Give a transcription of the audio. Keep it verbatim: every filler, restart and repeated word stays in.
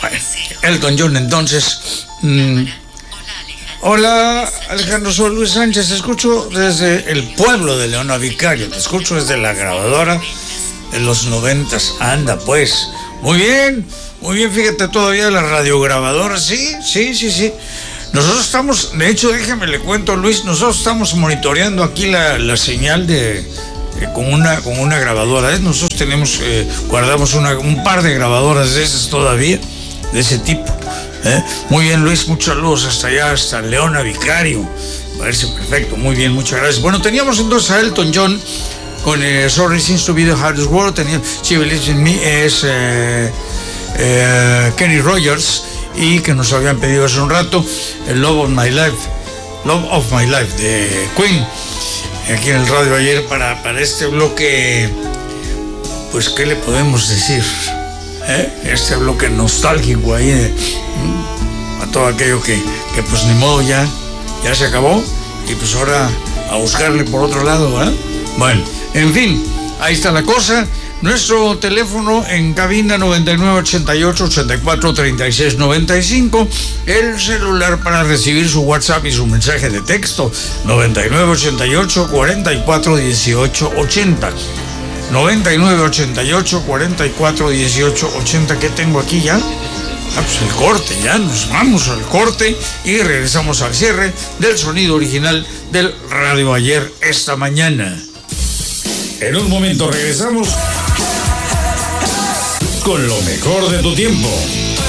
Elton John, entonces. Mmm, hola, Alejandro, soy Luis Sánchez. Te escucho desde el pueblo de Leona Vicario. Te escucho desde la grabadora de los noventas. Anda, pues. Muy bien, muy bien. Fíjate, todavía la radiograbadora. Sí, sí, sí, sí. Nosotros estamos, de hecho, déjame le cuento, Luis, nosotros estamos monitoreando aquí la, la señal de, eh, con, una, con una grabadora. ¿eh? Nosotros tenemos, eh, guardamos una, un par de grabadoras de esas todavía, de ese tipo. ¿eh? Muy bien, Luis, muchos saludos hasta allá, hasta Leona Vicario. Parece perfecto, muy bien, muchas gracias. Bueno, teníamos entonces a Elton John con eh, Sorry Seems to Be the Hardest Word. Teníamos She Believes in Me, es eh, eh, Kenny Rogers. Y que nos habían pedido hace un rato el Love of My Life, Love of My Life de Queen, aquí en el radio ayer para, para este bloque, pues ¿qué le podemos decir? ¿Eh? Este bloque nostálgico ahí de, a todo aquello que, que pues ni modo ya, ya se acabó y pues ahora a buscarle por otro lado, ¿verdad? Bueno, en fin, ahí está la cosa. Nuestro teléfono en cabina noventa y nueve ochenta y ocho ochenta y cuatro treinta y seis noventa y cinco. El celular para recibir su WhatsApp y su mensaje de texto noventa y nueve ochenta y ocho cuarenta y cuatro dieciocho ochenta. noventa y nueve ochenta y ocho cuarenta y cuatro dieciocho ochenta. ¿Qué tengo aquí ya? Ah, pues el corte, ya nos vamos al corte y regresamos al cierre del sonido original del Radio Ayer esta mañana. En un momento regresamos con lo mejor de tu tiempo.